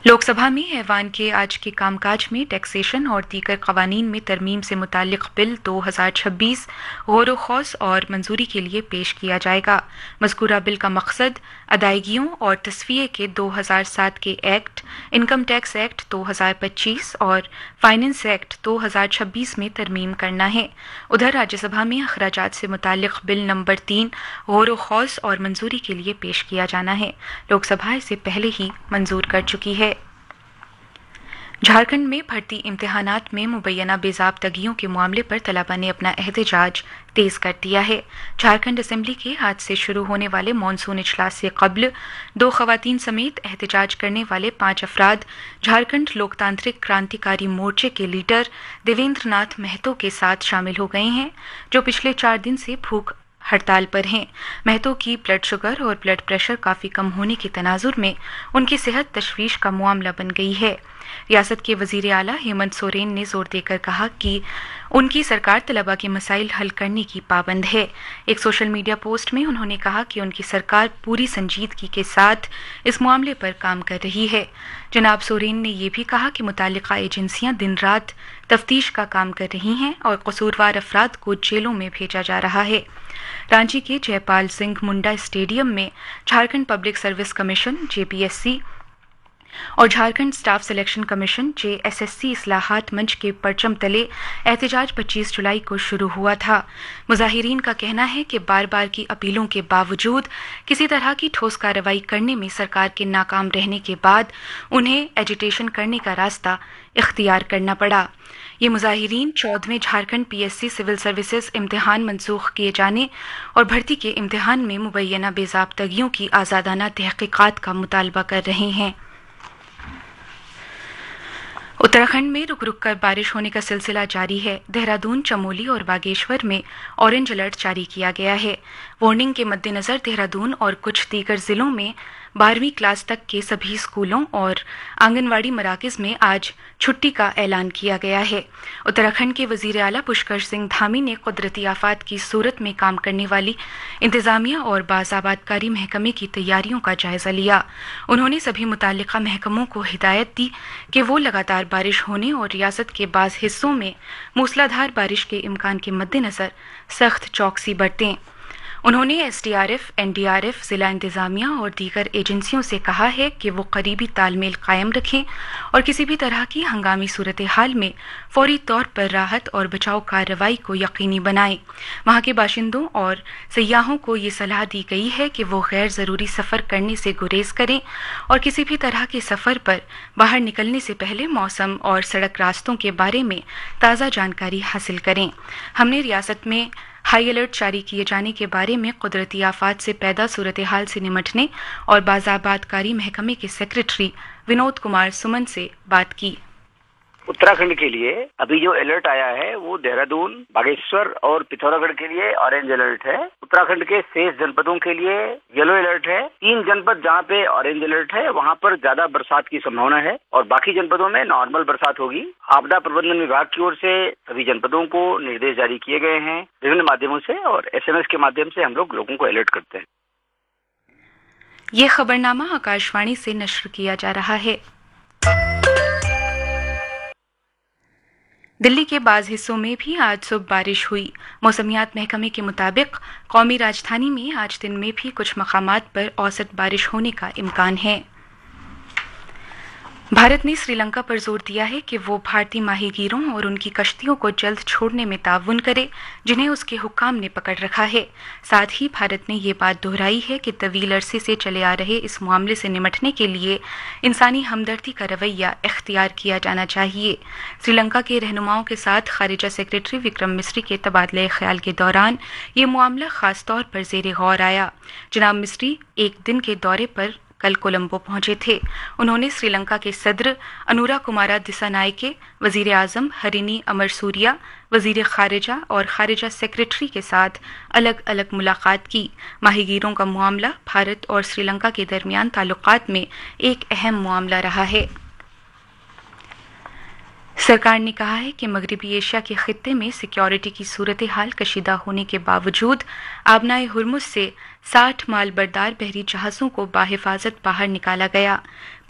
लोकसभा में ऐवान के आज के कामकाज में टैक्सेशन और दीगर कवानीन में तरमीम से मुताल्लिक बिल 2026 गौर खौस और मंजूरी के लिए पेश किया जाएगा। मज़कूरा बिल का मकसद अदायगियों और तस्वीये के 2007 के एक्ट, इनकम टैक्स एक्ट 2025 और फाइनेंस एक्ट 2026 में तरमीम करना है। उधर राज्यसभा में अखराजात से मुताल्लिक बिल नंबर 3 गौर खौस और मंजूरी के लिए पेश किया जाना है। लोकसभा इसे पहले ही मंजूर कर चुकी है। झारखंड में भर्ती इम्तिहानात में मुबैना बेज़ाब्तगियों के मामले पर तलबा ने अपना एहतजाज तेज कर दिया है। झारखंड असेंबली के आज से शुरू होने वाले मॉनसून इजलास से कबल 2 खवातीन समेत एहतजाज करने वाले 5 अफराद झारखंड लोकतांत्रिक क्रांतिकारी मोर्चे के लीडर देवेंद्र नाथ महतो के साथ शामिल हो गए हैं, जो पिछले 4 दिन से भूख हड़ताल पर हैं। महतो की ब्लड शुगर और ब्लड प्रेशर काफी कम होने के तनाजुर में उनकी सेहत तशवीश का मामला बन गई है। रियासत के वजीर आला हेमंत सोरेन ने जोर देकर कहा कि उनकी सरकार तलबा के मसाइल हल करने की पाबंद है। एक सोशल मीडिया पोस्ट में उन्होंने कहा कि उनकी सरकार पूरी संजीदगी के साथ इस मामले पर काम कर रही है। जनाब सोरेन ने यह भी कहा कि मुतालिका एजेंसियां दिन रात तफ्तीश का काम कर रही हैं और कसूरवार अफराद को जेलों में भेजा जा रहा है। रांची के जयपाल सिंह मुंडा स्टेडियम में Jharkhand public service commission JPSC और Jharkhand staff selection commission JSSC इस्लाहात मंच के परचम तले एहतजाज 25 जुलाई को शुरू हुआ था। मुजाहिरीन का कहना है कि बार बार की अपीलों के बावजूद किसी तरह की ठोस कार्रवाई करने में सरकार के नाकाम रहने के बाद उन्हें एजिटेशन करने का रास्ता इख्तियार करना पड़ा। ये मुजाहिरीन 14वें झारखंड पीएससी सिविल सर्विसेज इम्तिहान मनसूख किए जाने और भर्ती के इम्तिहान में मुबैना बेज़ाब्तगियों की आज़ादाना तहकीकात का मुतालबा कर रहे हैं। उत्तराखंड में रुक रुक कर बारिश होने का सिलसिला जारी है। देहरादून, चमोली और बागेश्वर में ऑरेंज अलर्ट जारी किया गया है। वार्निंग के मद्देनजर देहरादून और कुछ दीगर जिलों में 12वीं क्लास तक के सभी स्कूलों और आंगनवाड़ी मराकज में आज छुट्टी का ऐलान किया गया है। उत्तराखंड के वजीर आला पुष्कर सिंह धामी ने कुदरती आफात की सूरत में काम करने वाली इंतजामिया और बाज़ाबादकारी महकमे की तैयारियों का जायजा लिया। उन्होंने सभी मुताल्लिका महकमों को हिदायत दी कि वो लगातार बारिश होने और रियासत के बाज़ हिस्सों में मूसलाधार बारिश के इम्कान के मद्देनजर सख्त चौकसी बरतें। उन्होंने एसडीआरएफ, एनडीआरएफ, जिला इंतजामिया और दीगर एजेंसियों से कहा है कि वो करीबी तालमेल कायम रखें और किसी भी तरह की हंगामी सूरत हाल में फौरी तौर पर राहत और बचाव कार्रवाई को यकीनी बनाएं। वहां के बाशिंदों और सयाहों को ये सलाह दी गई है कि वो गैर ज़रूरी सफ़र करने से गुरेज करें और किसी भी तरह के सफ़र पर बाहर निकलने से पहले मौसम और सड़क रास्तों के बारे में ताज़ा जानकारी हासिल करें। हमने रियासत में हाई अलर्ट जारी किए जाने के बारे में कुदरती आफात से पैदा सूरत हाल से निमटने और बाज़ाबादकारी महकमे के सेक्रेटरी विनोद कुमार सुमन से बात की। उत्तराखंड के लिए अभी जो अलर्ट आया है वो देहरादून, बागेश्वर और पिथौरागढ़ के लिए ऑरेंज अलर्ट है। उत्तराखंड के शेष जनपदों के लिए येलो अलर्ट है। 3 जनपद जहाँ पे ऑरेंज अलर्ट है वहाँ पर ज्यादा बरसात की संभावना है और बाकी जनपदों में नॉर्मल बरसात होगी। आपदा प्रबंधन विभाग की ओर से सभी जनपदों को निर्देश जारी किए गए हैं विभिन्न माध्यमों से और एसएमएस के माध्यम से हम लोगों को अलर्ट करते हैं। ये खबरनामा आकाशवाणी से नश्र किया जा रहा है। दिल्ली के बाज़ हिस्सों में भी आज सुबह बारिश हुई। मौसमियात महकमे के मुताबिक कौमी राजधानी में आज दिन में भी कुछ मकामात पर औसत बारिश होने का इम्कान है। भारत ने श्रीलंका पर जोर दिया है कि वो भारतीय माहीगीरों और उनकी कश्तियों को जल्द छोड़ने में ताउन करे जिन्हें उसके हुक्काम ने पकड़ रखा है। साथ ही भारत ने ये बात दोहराई है कि तवील अरसे से चले आ रहे इस मामले से निमटने के लिए इंसानी हमदर्दी का रवैया इख्तियार किया जाना चाहिए। श्रीलंका के रहनुमाओं के साथ खारिजा सेक्रेटरी विक्रम मिस्री के तबादले ख्याल के दौरान ये मामला खास तौर पर ज़ेरे गौर आया। जनाब मिस्री एक दिन के दौरे पर कल कोलंबो पहुंचे थे। उन्होंने श्रीलंका के सदर अनुरा कुमारा दिसानायके, वजीर आजम हरिनी अमरसूरिया, वजीर खारिजा और खारिजा सेक्रेटरी के साथ अलग अलग मुलाकात की। माहीगीरों का मामला भारत और श्रीलंका के दरमियान ताल्लुकात में एक अहम मामला रहा है। सरकार ने कहा है कि मगरबी एशिया के खित्ते में सिक्योरिटी की सूरत हाल कशीदा होने के बावजूद आबनाए हुर्मुज से 60 माल बरदार बहरी जहाज़ों को बाहिफाजत बाहर निकाला गया।